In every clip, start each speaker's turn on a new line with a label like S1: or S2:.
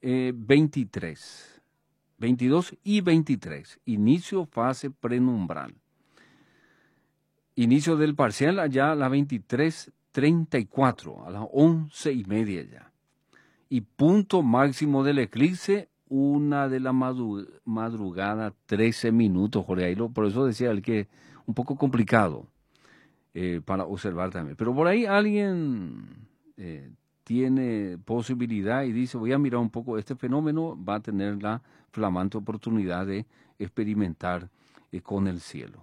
S1: 23, 22 y 23. Inicio fase prenumbral. Inicio del parcial allá a las 23:34, a las 11:30 ya. Y punto máximo del eclipse, 1 de la madrugada, 13 minutos, Jorge. Ahí por eso decía él que un poco complicado para observar también. Pero por ahí alguien tiene posibilidad y dice, voy a mirar un poco este fenómeno, va a tener la flamante oportunidad de experimentar con el cielo.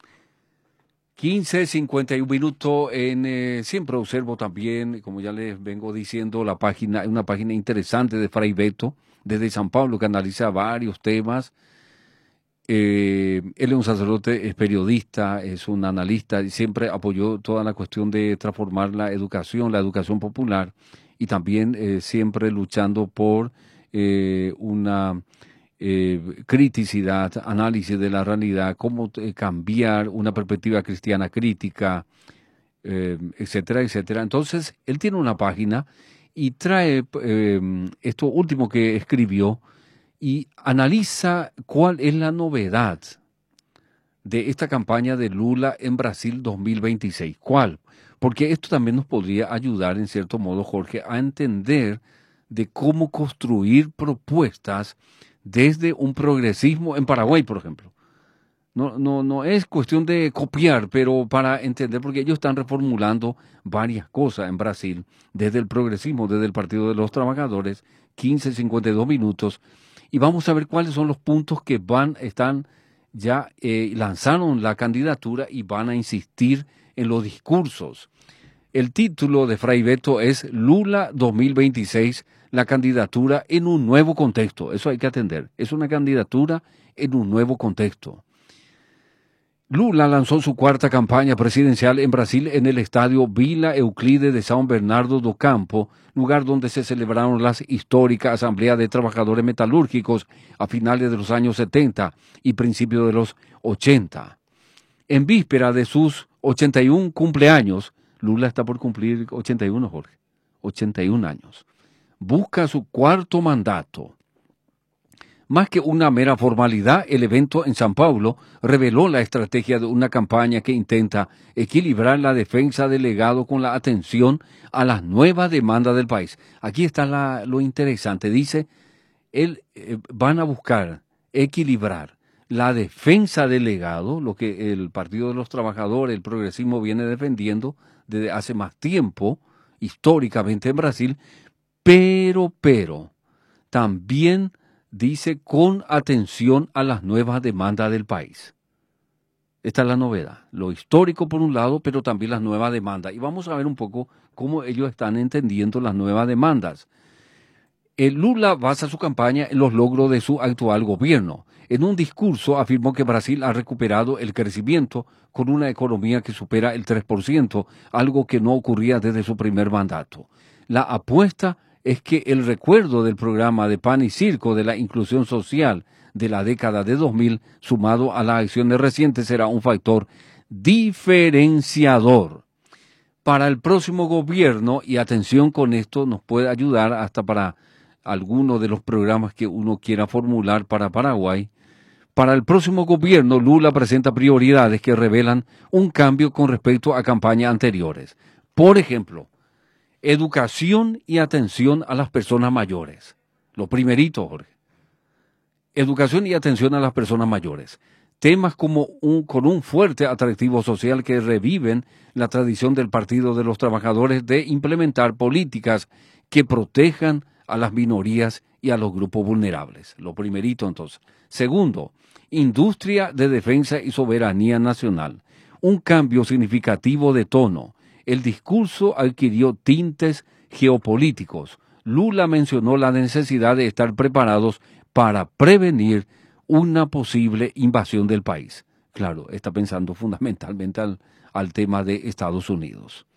S1: 15:51 minutos. Siempre observo también, como ya les vengo diciendo, una página interesante de Fray Beto, desde San Pablo, que analiza varios temas. Él es un sacerdote, es periodista, es un analista y siempre apoyó toda la cuestión de transformar la educación popular y también siempre luchando por una criticidad, análisis de la realidad, cómo cambiar una perspectiva cristiana crítica, etcétera, etcétera. Entonces, él tiene una página y trae esto último que escribió y analiza cuál es la novedad de esta campaña de Lula en Brasil 2026. ¿Cuál? Porque esto también nos podría ayudar, en cierto modo, Jorge, a entender de cómo construir propuestas desde un progresismo en Paraguay, por ejemplo. No es cuestión de copiar, pero para entender, porque ellos están reformulando varias cosas en Brasil, desde el progresismo, desde el Partido de los Trabajadores, 15:52 minutos, y vamos a ver cuáles son los puntos que lanzaron la candidatura y van a insistir en los discursos. El título de Fray Beto es Lula 2026, la candidatura en un nuevo contexto. Eso hay que atender. Es una candidatura en un nuevo contexto. Lula lanzó su cuarta campaña presidencial en Brasil en el estadio Vila Euclides de São Bernardo do Campo, lugar donde se celebraron las históricas asambleas de trabajadores metalúrgicos a finales de los años 70 y principios de los 80. En víspera de sus 81 cumpleaños, Lula está por cumplir 81, Jorge, 81 años. Busca su cuarto mandato. Más que una mera formalidad, el evento en San Paulo reveló la estrategia de una campaña que intenta equilibrar la defensa del legado con la atención a las nuevas demandas del país. Aquí está lo interesante. Dice, van a buscar equilibrar la defensa del legado, lo que el Partido de los Trabajadores, el progresismo viene defendiendo desde hace más tiempo, históricamente en Brasil, pero también dice con atención a las nuevas demandas del país. Esta es la novedad. Lo histórico por un lado, pero también las nuevas demandas. Y vamos a ver un poco cómo ellos están entendiendo las nuevas demandas. Lula basa su campaña en los logros de su actual gobierno. En un discurso afirmó que Brasil ha recuperado el crecimiento con una economía que supera el 3%, algo que no ocurría desde su primer mandato. La apuesta es que el recuerdo del programa de pan y circo de la inclusión social de la década de 2000, sumado a las acciones recientes, será un factor diferenciador para el próximo gobierno, y atención con esto, nos puede ayudar hasta para algunos de los programas que uno quiera formular para Paraguay. Para el próximo gobierno, Lula presenta prioridades que revelan un cambio con respecto a campañas anteriores. Por ejemplo, educación y atención a las personas mayores. Lo primerito, Jorge. Educación y atención a las personas mayores. Temas con un fuerte atractivo social que reviven la tradición del Partido de los Trabajadores de implementar políticas que protejan a las minorías y a los grupos vulnerables. Lo primerito, entonces. Segundo, industria de defensa y soberanía nacional. Un cambio significativo de tono. El discurso adquirió tintes geopolíticos. Lula mencionó la necesidad de estar preparados para prevenir una posible invasión del país. Claro, está pensando fundamentalmente al tema de Estados Unidos.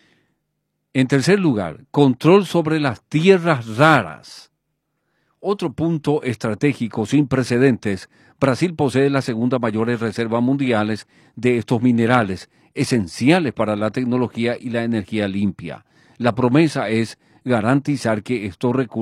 S1: En tercer lugar, control sobre las tierras raras. Otro punto estratégico sin precedentes. Brasil posee las segundas mayores reservas mundiales de estos minerales, esenciales para la tecnología y la energía limpia. La promesa es garantizar que estos recursos